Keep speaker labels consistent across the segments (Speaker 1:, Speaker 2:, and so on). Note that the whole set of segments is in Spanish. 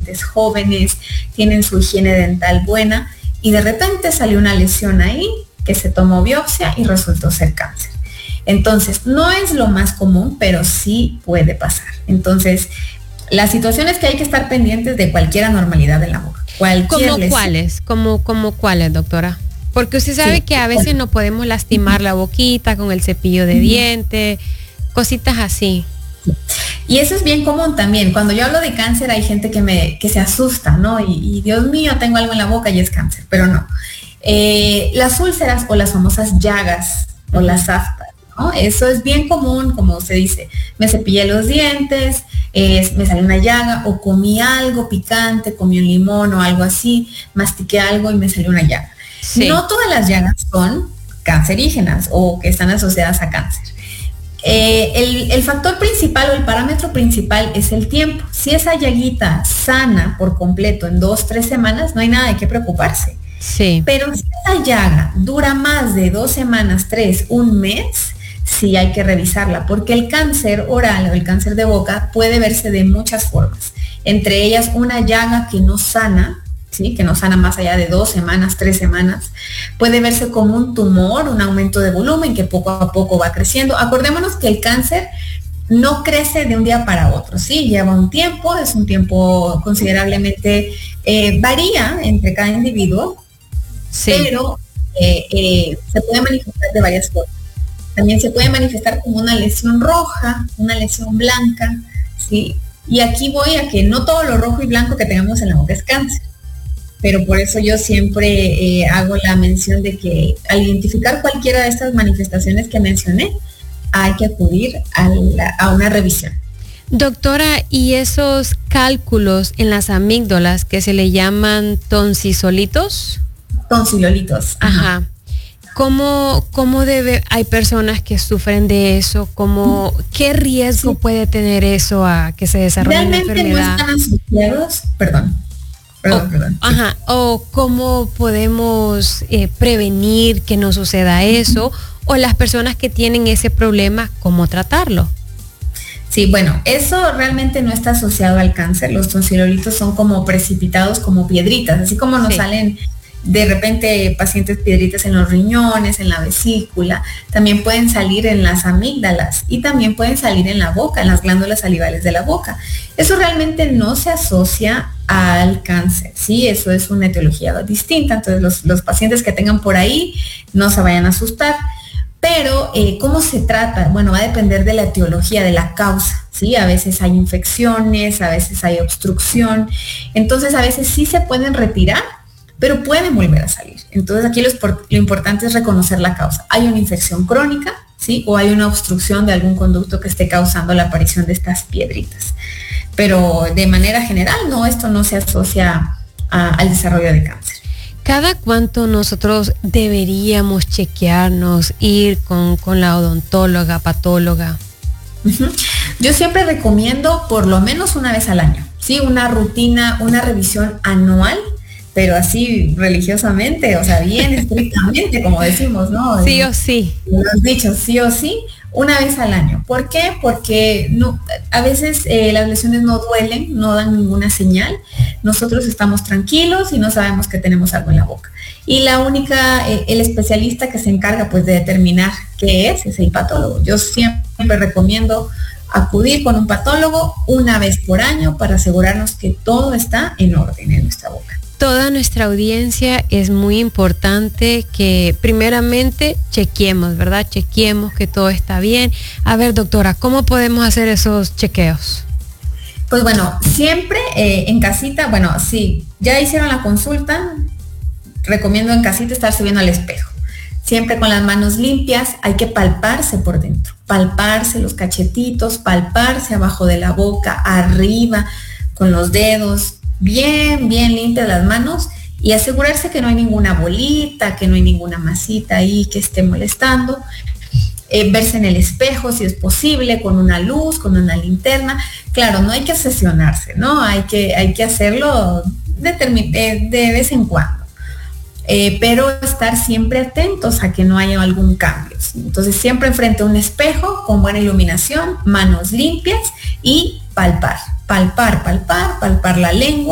Speaker 1: pacientes jóvenes, tienen su higiene dental buena y de repente salió una lesión ahí que se tomó biopsia y resultó ser cáncer. Entonces, no es lo más común, pero sí puede pasar. Entonces, la situación es que hay que estar pendientes de cualquier anormalidad en la boca.
Speaker 2: ¿Cómo cuáles? ¿Cómo cuáles, doctora? Porque usted sabe que a veces no podemos lastimar la boquita con el cepillo de diente, cositas así.
Speaker 1: Y eso es bien común también. Cuando yo hablo de cáncer hay gente que se asusta, ¿no? Y Dios mío, tengo algo en la boca y es cáncer, pero no. Las úlceras o las famosas llagas o las aftas, ¿no? Eso es bien común, como se dice. Me cepillé los dientes, me salió una llaga o comí algo picante, comí un limón o algo así, mastiqué algo y me salió una llaga. Sí. No todas las llagas son cancerígenas o que están asociadas a cáncer. El factor principal o el parámetro principal es el tiempo. Si esa llaguita sana por completo en 2-3 semanas, no hay nada de qué preocuparse.
Speaker 2: Sí.
Speaker 1: Pero si esa llaga dura más de 2 semanas, 3, un mes, sí hay que revisarla, porque el cáncer oral o el cáncer de boca puede verse de muchas formas. Entre ellas una llaga que no sana, ¿sí? Que no sana más allá de 2 semanas, 3 semanas. Puede verse como un tumor, un aumento de volumen que poco a poco va creciendo. Acordémonos que el cáncer no crece de un día para otro, ¿sí? Lleva un tiempo, es un tiempo considerablemente, varía entre cada individuo, sí. Pero se puede manifestar de varias formas. También se puede manifestar como una lesión roja, una lesión blanca, ¿sí? Y aquí voy a que no todo lo rojo y blanco que tengamos en la boca es cáncer. Pero por eso yo siempre hago la mención de que al identificar cualquiera de estas manifestaciones que mencioné, hay que acudir a una revisión.
Speaker 2: Doctora, ¿y esos cálculos en las amígdalas que se le llaman tonsilolitos?
Speaker 1: Tonsilolitos.
Speaker 2: Ajá. Hay personas que sufren de eso? ¿Qué riesgo puede tener eso a que se desarrolle una enfermedad?
Speaker 1: Realmente no están asociados, perdón.
Speaker 2: Ajá, o cómo podemos prevenir que no suceda eso, o las personas que tienen ese problema, cómo tratarlo.
Speaker 1: Sí, bueno, eso realmente no está asociado al cáncer. Los tonsilolitos son como precipitados, como piedritas, así como nos salen de repente pacientes piedritas en los riñones, en la vesícula, también pueden salir en las amígdalas y también pueden salir en la boca, en las glándulas salivales de la boca. Eso realmente no se asocia al cáncer, ¿sí? Eso es una etiología distinta, entonces los pacientes que tengan por ahí no se vayan a asustar. Pero, ¿cómo se trata? Bueno, va a depender de la etiología, de la causa, ¿sí? A veces hay infecciones, a veces hay obstrucción, entonces a veces sí se pueden retirar, pero pueden volver a salir. Entonces aquí lo importante es reconocer la causa. ¿Hay una infección crónica, sí? O hay una obstrucción de algún conducto que esté causando la aparición de estas piedritas. Pero de manera general, no, esto no se asocia al desarrollo de cáncer.
Speaker 2: ¿Cada cuánto nosotros deberíamos chequearnos, ir con la odontóloga, patóloga?
Speaker 1: Yo siempre recomiendo por lo menos una vez al año, ¿sí? Una rutina, una revisión anual, pero así religiosamente, o sea, bien estrictamente, como decimos, ¿no?
Speaker 2: Sí o sí.
Speaker 1: Los dichos, sí o sí, una vez al año. ¿Por qué? Porque a veces las lesiones no duelen, no dan ninguna señal. Nosotros estamos tranquilos y no sabemos que tenemos algo en la boca. Y el especialista que se encarga pues de determinar qué es el patólogo. Yo siempre recomiendo acudir con un patólogo una vez por año para asegurarnos que todo está en orden en nuestra boca.
Speaker 2: Toda nuestra audiencia es muy importante que primeramente chequeemos, ¿verdad? Chequeemos que todo está bien. A ver, doctora, ¿cómo podemos hacer esos chequeos?
Speaker 1: Pues bueno, siempre en casita, bueno, si ya hicieron la consulta, recomiendo en casita estarse viendo al espejo. Siempre con las manos limpias, hay que palparse por dentro, palparse los cachetitos, palparse abajo de la boca, arriba, con los dedos, bien limpias las manos y asegurarse que no hay ninguna bolita, que no hay ninguna masita ahí que esté molestando. Verse en el espejo si es posible, con una luz, con una linterna. Claro, no hay que obsesionarse, ¿no? Hay que hacerlo de vez en cuando. Pero estar siempre atentos a que no haya algún cambio. Entonces siempre frente a un espejo con buena iluminación, manos limpias y palpar la lengua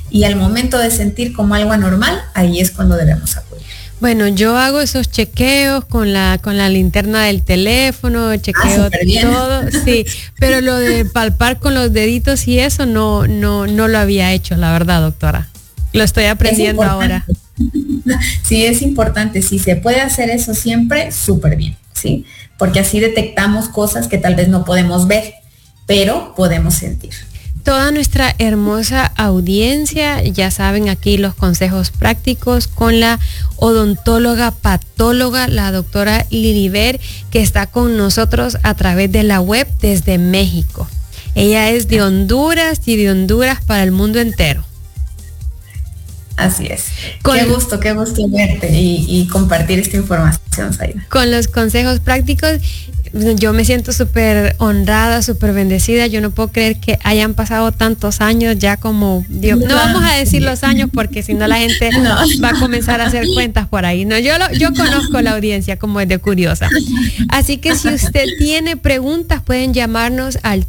Speaker 1: y al momento de sentir como algo anormal, ahí es cuando debemos acudir.
Speaker 2: Bueno, yo hago esos chequeos con la linterna del teléfono, chequeo todo, sí, pero lo de palpar con los deditos y eso no lo había hecho, la verdad, doctora. Lo estoy aprendiendo ahora.
Speaker 1: Sí, es importante. Si se puede hacer eso siempre, súper bien, ¿sí? Porque así detectamos cosas que tal vez no podemos ver, pero podemos sentir.
Speaker 2: Toda nuestra hermosa audiencia, ya saben aquí los consejos prácticos con la odontóloga patóloga, la doctora Lilibet, que está con nosotros a través de la web desde México. Ella es de Honduras y de Honduras para el mundo entero.
Speaker 1: Así es. Qué gusto verte y compartir esta información, Zaida.
Speaker 2: Con los consejos prácticos, yo me siento súper honrada, súper bendecida. Yo no puedo creer que hayan pasado tantos años ya como Dios. No vamos a decir los años porque si no la gente va a comenzar a hacer cuentas por ahí. No, yo conozco la audiencia como es de curiosa. Así que si usted tiene preguntas, pueden llamarnos al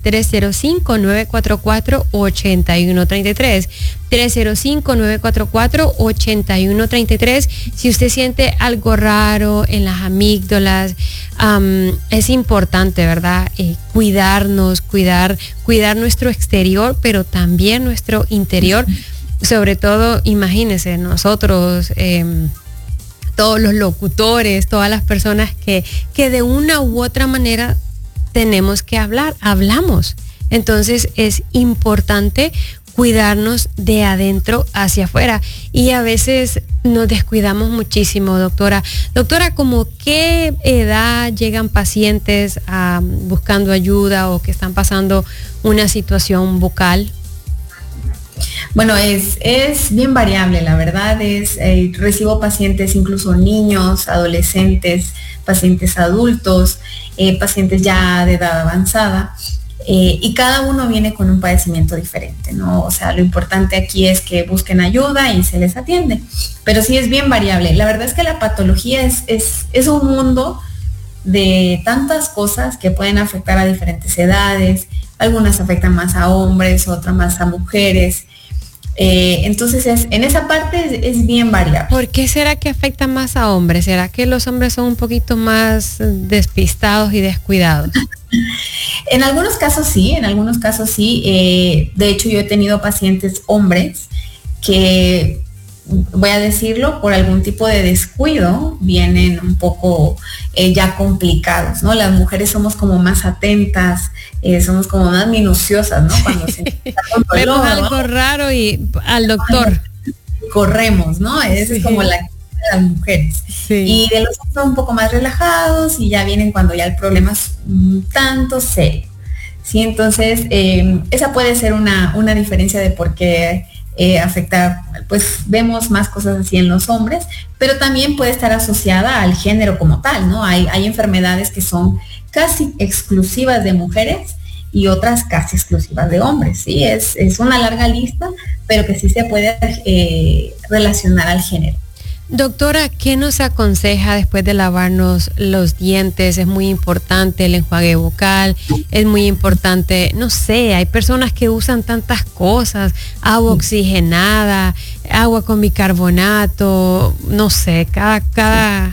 Speaker 2: 305-944-8133. 305-944-8133. Si usted siente algo raro en las amígdalas, es importante, ¿verdad? Cuidarnos, cuidar nuestro exterior, pero también nuestro interior. Sobre todo, imagínense, nosotros, todos los locutores, todas las personas que de una u otra manera tenemos que hablamos. Entonces es importante cuidarnos de adentro hacia afuera y a veces nos descuidamos muchísimo, doctora. Doctora, ¿cómo qué edad llegan pacientes buscando ayuda o que están pasando una situación bucal?
Speaker 1: Bueno, es bien variable, la verdad recibo pacientes, incluso niños, adolescentes, pacientes adultos, pacientes ya de edad avanzada. Y cada uno viene con un padecimiento diferente, ¿no? O sea, lo importante aquí es que busquen ayuda y se les atiende. Pero sí es bien variable. La verdad es que la patología es un mundo de tantas cosas que pueden afectar a diferentes edades. Algunas afectan más a hombres, otras más a mujeres. Entonces en esa parte es bien variable.
Speaker 2: ¿Por qué será que afecta más a hombres? ¿Será que los hombres son un poquito más despistados y descuidados?
Speaker 1: En algunos casos sí. De hecho, yo he tenido pacientes hombres que, voy a decirlo, por algún tipo de descuido, vienen un poco ya complicados, ¿no? Las mujeres somos como más atentas, somos como más minuciosas, ¿no? Cuando se
Speaker 2: vemos algo raro y al doctor
Speaker 1: corremos, ¿no? Esa es como la de las mujeres. Sí. Y de los hombres un poco más relajados y ya vienen cuando ya el problema es un tanto serio. Sí, entonces esa puede ser una diferencia de por qué afecta, pues vemos más cosas así en los hombres, pero también puede estar asociada al género como tal, ¿no? Hay enfermedades que son casi exclusivas de mujeres y otras casi exclusivas de hombres, ¿sí? Es una larga lista, pero que sí se puede relacionar al género.
Speaker 2: Doctora, ¿qué nos aconseja después de lavarnos los dientes? Es muy importante el enjuague bucal, es muy importante, no sé, hay personas que usan tantas cosas, agua oxigenada, agua con bicarbonato, no sé, cada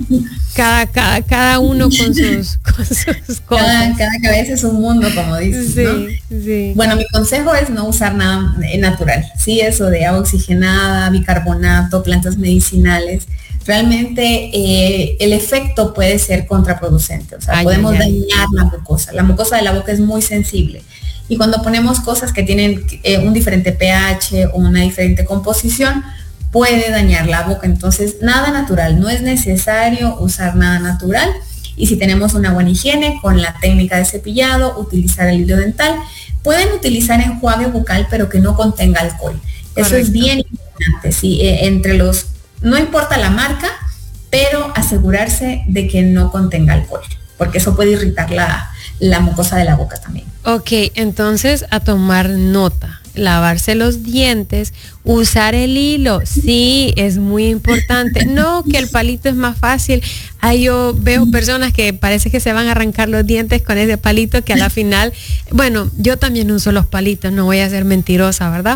Speaker 2: uno con sus cosas.
Speaker 1: Cada cabeza es un mundo, como dices,
Speaker 2: sí,
Speaker 1: ¿no?
Speaker 2: Sí.
Speaker 1: Bueno, mi consejo es no usar nada natural, sí, eso de agua oxigenada, bicarbonato, plantas medicinales. Realmente el efecto puede ser contraproducente, o sea, podemos dañar la mucosa. La mucosa de la boca es muy sensible y cuando ponemos cosas que tienen un diferente pH o una diferente composición, puede dañar la boca. Entonces, nada natural, no es necesario usar nada natural. Y si tenemos una buena higiene con la técnica de cepillado, utilizar el hilo dental, pueden utilizar enjuague bucal, pero que no contenga alcohol. Correcto. Eso es bien importante, ¿sí? No importa la marca, pero asegurarse de que no contenga alcohol, porque eso puede irritar la mucosa de la boca también.
Speaker 2: Ok, entonces a tomar nota. Lavarse los dientes, usar el hilo, sí, es muy importante. No, que el palito es más fácil. Ahí yo veo personas que parece que se van a arrancar los dientes con ese palito que a la final, bueno, yo también uso los palitos, no voy a ser mentirosa, ¿verdad?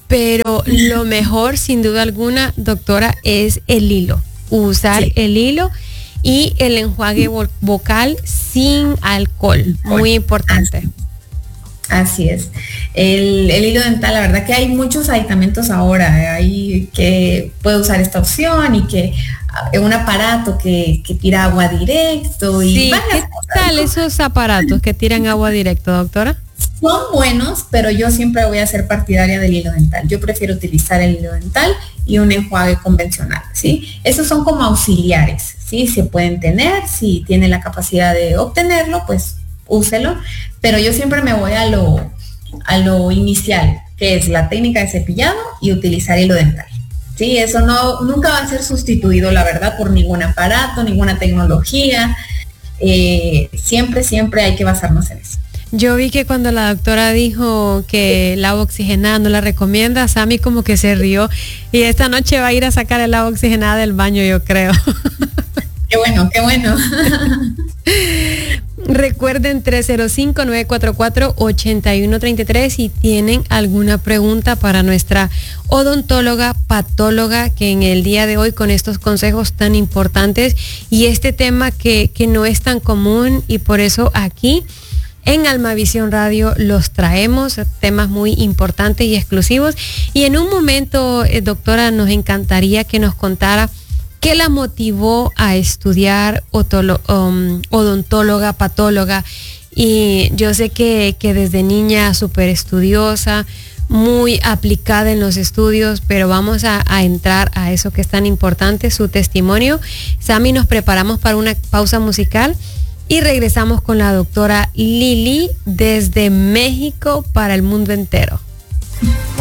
Speaker 2: pero lo mejor, sin duda alguna, doctora, es el hilo. Usar el hilo y el enjuague vocal sin alcohol. Muy importante.
Speaker 1: Así es. El hilo dental, la verdad que hay muchos aditamentos ahora. Hay que puede usar esta opción y que un aparato que tira agua directo. Y
Speaker 2: sí, ¿qué tal esos aparatos que tiran agua directo, doctora?
Speaker 1: Son buenos, pero yo siempre voy a ser partidaria del hilo dental. Yo prefiero utilizar el hilo dental y un enjuague convencional, ¿sí? Esos son como auxiliares, ¿sí? Se pueden tener, si tiene la capacidad de obtenerlo, pues úselo, pero yo siempre me voy a lo inicial, que es la técnica de cepillado y utilizar hilo dental. Sí, eso nunca va a ser sustituido, la verdad, por ningún aparato, ninguna tecnología. Siempre hay que basarnos en eso.
Speaker 2: Yo vi que cuando la doctora dijo que el agua oxigenada no la recomienda, Sammy como que se rió y esta noche va a ir a sacar el agua oxigenada del baño, yo creo.
Speaker 1: Qué bueno.
Speaker 2: Recuerden 305-944-8133 si tienen alguna pregunta para nuestra odontóloga, patóloga, que en el día de hoy con estos consejos tan importantes y este tema que no es tan común y por eso aquí en Almavisión Radio los traemos, temas muy importantes y exclusivos. Y en un momento, doctora, nos encantaría que nos contara qué la motivó a estudiar odontóloga, patóloga. Y yo sé que desde niña súper estudiosa, muy aplicada en los estudios, pero vamos a entrar a eso que es tan importante, su testimonio. Sammy, nos preparamos para una pausa musical y regresamos con la doctora Lili desde México para el mundo entero.